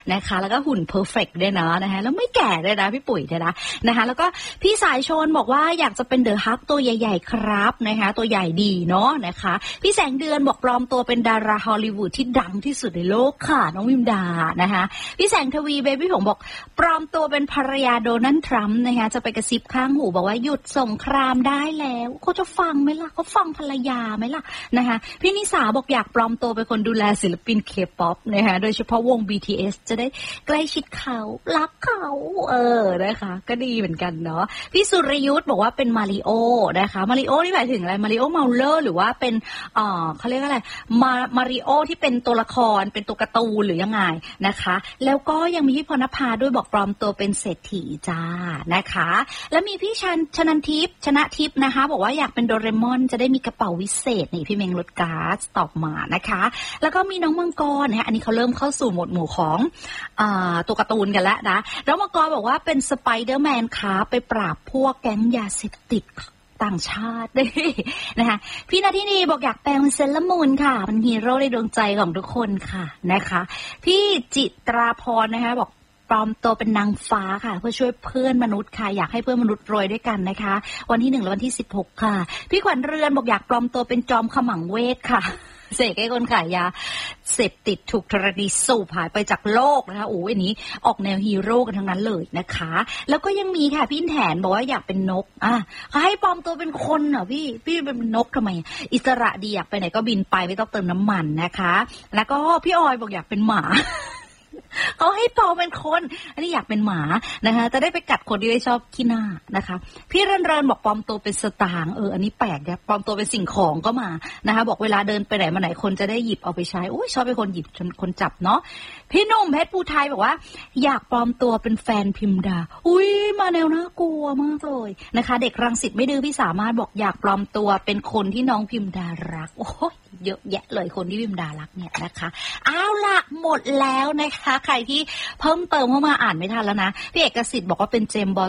นะคะแล้วก็หุ่นเพอร์เฟกต์ด้วยนะนะคะแล้วไม่แก่ด้วยนะพี่ปุ๋ยเนี่ยนะคะแล้วก็พี่สายชนบอกว่าอยากจะเป็นเดอะฮักตัวใหญ่ๆครับนะคะตัวใหญ่ดีเนาะนะคะพี่แสงเดือนบอกปลอมตัวเป็นดาราฮอลลีวูดที่ดังที่สุดในโลกค่ะน้องวิมดานะคะพี่แสงทวีเบบี้ผมบอกปลอมตัวเป็นภรรยาโดนัลด์ทรัมป์นะคะจะไปกระซิบข้างหูบอกว่าหยุดสงครามได้แล้วเขาจะฟังไหมล่ะเขาฟังภรรยาไหมล่ะนะคะพี่นิสาบอกอยากปลอมตัวเป็นคนดูแลศิลปินเคป๊อปนะคะโดยเฉพาะวง BTSจะได้ใกล้ชิดเขารักเขานะคะก็ดีเหมือนกันเนาะพี่สุรยุทธบอกว่าเป็นมาริโอนะคะมาริโอนี่หมายถึงอะไรมาริโอเมาเลอร์หรือว่าเป็นเขาเรียกอะไรมาริโอที่เป็นตัวละครเป็นตัวการ์ตูนหรือยังไงนะคะแล้วก็ยังมีพี่พรณภาด้วยบอกปลอมตัวเป็นเศรษฐีจ้านะคะแล้วมีพี่ชนันทิพย์ชนะทิพย์นะคะบอกว่าอยากเป็นโดเรมอนจะได้มีกระเป๋าวิเศษนี่พี่เมงลดก๊าซตอบมานะคะแล้วก็มีน้องมังกรนะคะอันนี้เขาเริ่มเข้าสู่หมวดหมู่ของตัวการ์ตูนกันแล้วนะแล้วมังกรบอกว่าเป็นสไปเดอร์แมนค่ะไปปราบพวกแก๊งยาเสพติดต่างชาติด้วยนะคะพี่นาทินีบอกอยากแปลงเป็นเซเลอรามูนค่ะเป็นฮีโร่ในดวงใจของทุกคนค่ะนะคะพี่จิตราพรนะคะบอกปลอมตัวเป็นนางฟ้าค่ะเพื่อช่วยเพื่อนมนุษย์ค่ะอยากให้เพื่อนมนุษย์รวยด้วยกันนะคะวันที่1และวันที่16ค่ะพี่ขวัญเรือนบอกอยากปลอมตัวเป็นจอมขมังเวทค่ะเสกให้คนขายยาเสพติดถูกธรณีสูบหายไปจากโลกนะคะโอ้ยนี้ออกแนวฮีโร่กันทั้งนั้นเลยนะคะแล้วก็ยังมีค่ะพี่แถนบอกว่าอยากเป็นนกเขาให้ปลอมตัวเป็นคนเหรอพี่เป็นนกทำไมอิสระดีอยากไปไหนก็บินไปไม่ต้องเติมน้ำมันนะคะแล้วก็พี่ออยบอกอยากเป็นหมาเขาให้ปลอมเป็นคนอันนี้อยากเป็นหมานะคะจะได้ไปกัดคนที่ไม่ชอบขี้หน้านะคะพี่เรินบอกปลอมตัวเป็นสตางค์อันนี้แปลกนะปลอมตัวเป็นสิ่งของก็มานะคะบอกเวลาเดินไปไหนมาไหนคนจะได้หยิบเอาไปใช้ชอบเป็นคนหยิบคนจับเนาะพี่หนุ่มเพชรภูไทยบอกว่าอยากปลอมตัวเป็นแฟนพิมดามาแนวน่ากลัวมากเลยนะคะเด็กรังสิตไม่ดื้อพี่สามารถบอกอยากปลอมตัวเป็นคนที่น้องพิมดารักโอ้ยเยอะแยะเลยคนที่พิมดารักเนี่ยนะคะเอาล่ะหมดแล้วนะคะใครที่เพิ่มเติมเข้ามาอ่านไม่ทันแล้วนะพี่เอกสิทธิ์บอกว่าเป็นเจมบอล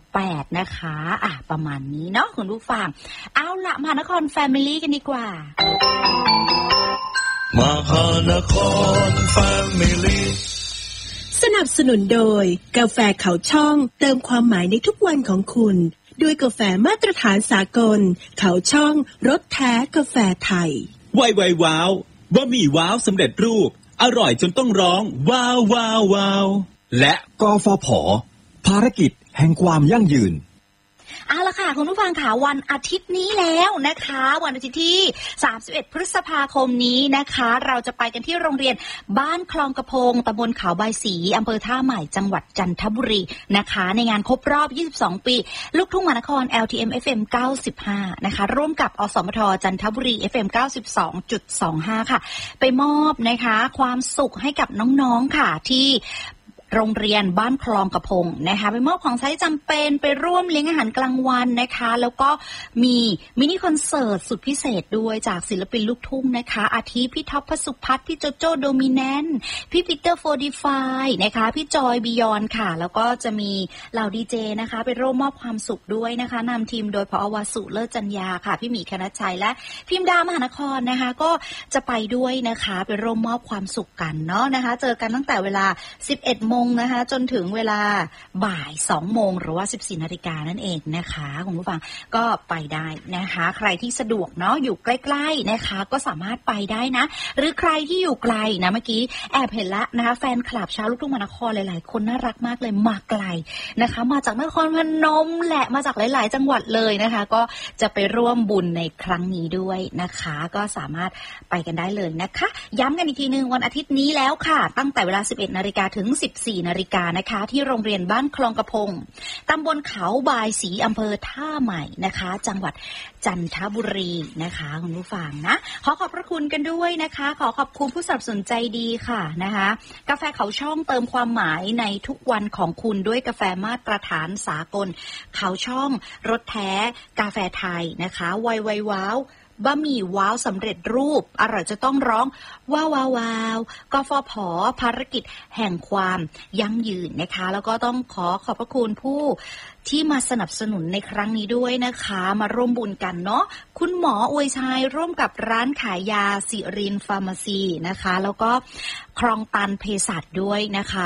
008นะคะประมาณนี้เนาะคุณผู้ฟังเอาล่ะมหานครแฟมิลี่กันดีกว่ามหานครแฟมิลี่สนับสนุนโดยกาแฟเขาช่องเติมความหมายในทุกวันของคุณด้วยกาแฟมาตรฐานสากลเขาช่องรสแท้กาแฟไทยไวว้าวบะหมี่ว้าวสำเร็จรูปอร่อยจนต้องร้องว้าวว้าวว้าวและกฟผ.ภารกิจแห่งความยั่งยืนเอาละค่ะคุณผู้ฟังค่ะวันอาทิตย์นี้แล้วนะคะวันอาทิตย์ที่31พฤษภาคมนี้นะคะเราจะไปกันที่โรงเรียนบ้านคลองกระพงตำบลเขาบายศรีอำเภอท่าใหม่จังหวัดจันทบุรีนะคะในงานครบรอบ22ปีลูกทุ่งมหานคร LTM FM 95นะคะร่วมกับอสมทจันทบุรี FM 92.25 ค่ะไปมอบนะคะความสุขให้กับน้องๆค่ะที่โรงเรียนบ้านคลองกระพงนะคะไปมอบของใช้จำเป็นไปร่วมเลี้ยงอาหารกลางวันนะคะแล้วก็มีมินิคอนเสิร์ตสุดพิเศษด้วยจากศิลปินลูกทุ่งนะคะอาทิพี่ท็อปพสุพัฒน์พี่โจโจ้โดมิแนนต์พี่ปีเตอร์45นะคะพี่จอยบิยอนค่ะแล้วก็จะมีเหล่าดีเจนะคะไปร่วมมอบความสุขด้วยนะคะนำทีมโดยผอ.วสุเลิศจัญญาค่ะพี่หมีคณัชชัยและพิมดามหานครนะคะก็จะไปด้วยนะคะไปร่วมมอบความสุขกันเนาะนะคะเจอกันตั้งแต่เวลา 11:00 นนะคะจนถึงเวลาบ่าย 2:00 นหรือว่า 14:00 นนั่นเองนะคะคุณผู้ฟังก็ไปได้นะคะใครที่สะดวกเนาะอยู่ใกล้ๆนะคะก็สามารถไปได้นะหรือใครที่อยู่ไกลนะเมื่อกี้แอบเห็นละนะคะแฟนคลับชาวลูกทุ่งมหานครหลายๆคนน่ารักมากเลยมาไกลนะคะมาจากนครพนมแหละมาจากหลายๆจังหวัดเลยนะคะก็จะไปร่วมบุญในครั้งนี้ด้วยนะคะก็สามารถไปกันได้เลยนะคะย้ำกันอีกทีนึงวันอาทิตย์นี้แล้วค่ะตั้งแต่เวลา 11:00 นถึง 14:00 นนะคะที่โรงเรียนบ้านคลองกระพงตำบลเขาบายศรีอำเภอท่าใหม่นะคะจังหวัดจันทบุรีนะคะคุณผู้ฟังนะขอขอบพระคุณกันด้วยนะคะขอขอบคุณผู้สนับสนุนใจดีค่ะนะคะกาแฟเขาช่องเติมความหมายในทุกวันของคุณด้วยกาแฟมาตรฐานสากลเขาช่องรสแท้กาแฟไทยนะคะไวว้าวบะหมี่ว้าวสำเร็จรูปอร่อยจะต้องร้องว้าวว้าวว้าวกฟผ.ภารกิจแห่งความยั่งยืนนะคะแล้วก็ต้องขอขอบพระคุณผู้ที่มาสนับสนุนในครั้งนี้ด้วยนะคะมาร่วมบุญกันเนาะคุณหมออวยชัยร่วมกับร้านขายยาสิรินฟาร์มาซีนะคะแล้วก็คลองตันเภสัชด้วยนะคะ